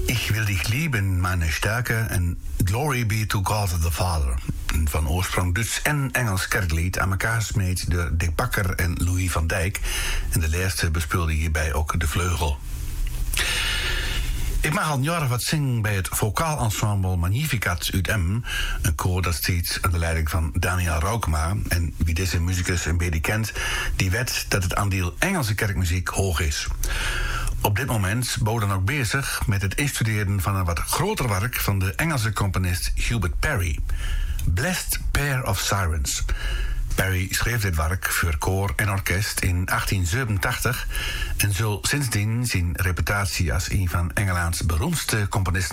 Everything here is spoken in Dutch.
Ich will dich lieben, meine Stärke en Glory be to God the Father. Een van oorsprong Duits en Engels kerklied aan elkaar gesmeed door Dick Bakker en Louis van Dijk. En de laatste bespeelde hierbij ook de vleugel. Ik mag al jaren wat zingen bij het vocaal ensemble Magnificat uit Emmen. Een koor dat steeds aan de leiding van Daniel Raukema. En wie deze muzikus een beetje kent, die weet dat het aandeel Engelse kerkmuziek hoog is. Op dit moment Boden ook bezig met het instuderen van een wat groter werk van de Engelse componist Hubert Parry. Blessed Pair of Sirens. Parry schreef dit werk voor koor en orkest in 1887 en zal sindsdien zijn reputatie als een van Engelands beroemdste componisten